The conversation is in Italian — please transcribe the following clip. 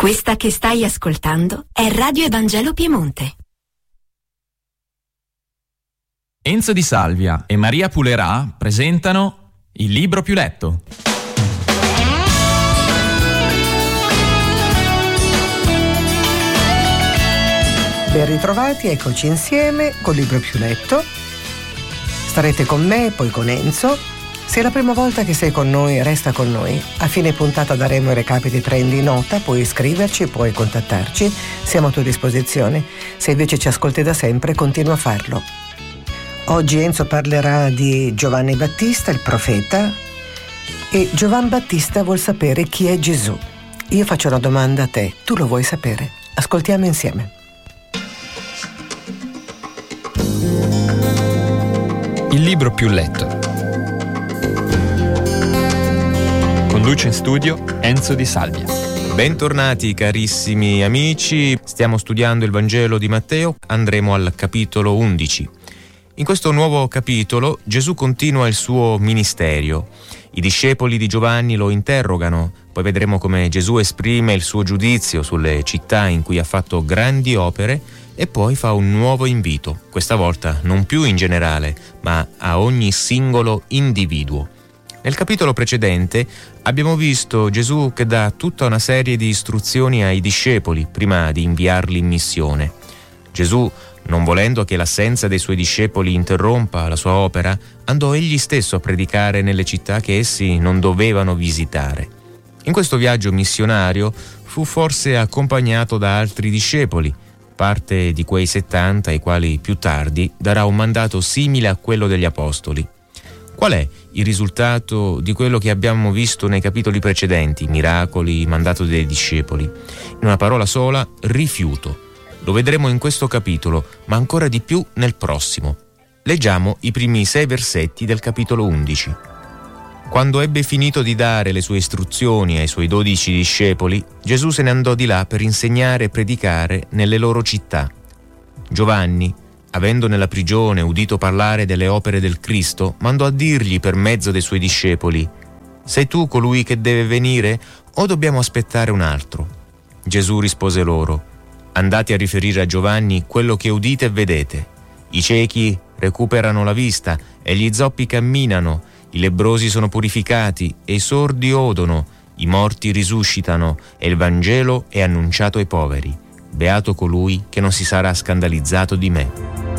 Questa che stai ascoltando è Radio Evangelo Piemonte. Enzo Di Salvia e Maria Pulerà presentano Il libro più letto. Ben ritrovati, eccoci insieme col libro più letto. Starete con me, poi con Enzo. Se è la prima volta che sei con noi, resta con noi. A fine puntata daremo i recapiti trend in nota, puoi iscriverci, puoi contattarci, siamo a tua disposizione. Se invece ci ascolti da sempre, continua a farlo. Oggi Enzo parlerà di Giovanni Battista, il profeta, e Giovan Battista vuol sapere chi è Gesù. Io faccio una domanda a te, tu lo vuoi sapere? Ascoltiamo insieme. Il libro più letto. Conduce in studio Enzo Di Salvia. Bentornati carissimi amici, stiamo studiando il Vangelo di Matteo, andremo al capitolo 11. In questo nuovo capitolo Gesù continua il suo ministero. I discepoli di Giovanni lo interrogano, poi vedremo come Gesù esprime il suo giudizio sulle città in cui ha fatto grandi opere e poi fa un nuovo invito, questa volta non più in generale, ma a ogni singolo individuo. Nel capitolo precedente abbiamo visto Gesù che dà tutta una serie di istruzioni ai discepoli prima di inviarli in missione. Gesù, non volendo che l'assenza dei suoi discepoli interrompa la sua opera, andò egli stesso a predicare nelle città che essi non dovevano visitare. In questo viaggio missionario fu forse accompagnato da altri discepoli, parte di quei 70 ai quali più tardi darà un mandato simile a quello degli apostoli. Qual è il risultato di quello che abbiamo visto nei capitoli precedenti, miracoli, mandato dei discepoli? In una parola sola, rifiuto. Lo vedremo in questo capitolo, ma ancora di più nel prossimo. Leggiamo i primi 6 versetti del capitolo 11. Quando ebbe finito di dare le sue istruzioni ai suoi 12 discepoli, Gesù se ne andò di là per insegnare e predicare nelle loro città. Giovanni, avendo nella prigione udito parlare delle opere del Cristo, mandò a dirgli per mezzo dei suoi discepoli: «Sei tu colui che deve venire o dobbiamo aspettare un altro?» Gesù rispose loro: «Andate a riferire a Giovanni quello che udite e vedete. I ciechi recuperano la vista e gli zoppi camminano, i lebbrosi sono purificati e i sordi odono, i morti risuscitano e il Vangelo è annunciato ai poveri. Beato colui che non si sarà scandalizzato di me».